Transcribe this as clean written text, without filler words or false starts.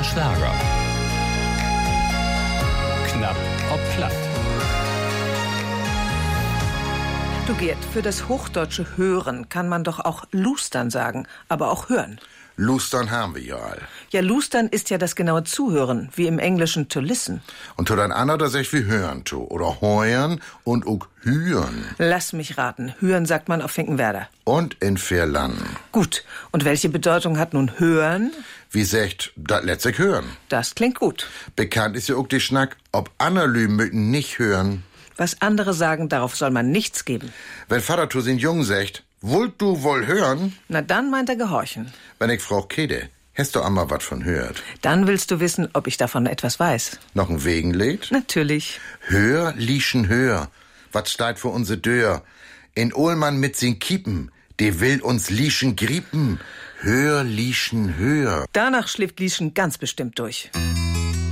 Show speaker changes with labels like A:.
A: Schlager. Knapp ob platt.
B: Du Gerd, für das hochdeutsche Hören kann man doch auch lustern sagen, aber auch hören.
C: Lustern haben wir ja all.
B: Ja, lustern ist ja das genaue Zuhören, wie im Englischen to listen.
C: Und to dann ander, das echt wie hören to. Oder heuern und auch hüren.
B: Lass mich raten, hören sagt man auf Finkenwerder.
C: Und in Verlan.
B: Gut, und welche Bedeutung hat nun hören?
C: Wie sagt, dat letztlich hören.
B: Das klingt gut.
C: Bekannt ist ja auch die Schnack, ob Annerlü mögen nicht hören.
B: Was andere sagen, darauf soll man nichts geben.
C: Wenn Vater zu sin Jungen sagt, wollt du wohl hören?
B: Na dann meint er gehorchen.
C: Wenn ich frag Kede, hast du einmal wat von hört?
B: Dann willst du wissen, ob ich davon etwas weiß.
C: Noch ein Wegenlied?
B: Natürlich.
C: Hör, lieschen hör, wat steigt vor unse Dör? In Ohlmann mit sin Kiepen, de will uns lieschen griepen. Hör, lieschen hör.
B: Danach schläft Lieschen ganz bestimmt durch.